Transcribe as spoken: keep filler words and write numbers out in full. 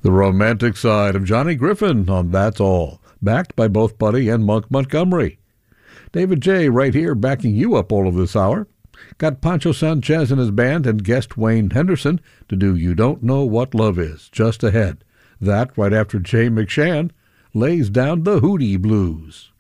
The romantic side of Johnny Griffin on That's All, backed by both Buddy and Monk Montgomery. David J. right here backing you up all of this hour. Got Pancho Sanchez and his band and guest Wayne Henderson to do You Don't Know What Love Is just ahead. That right after Jay McShann lays down the Hootie Blues.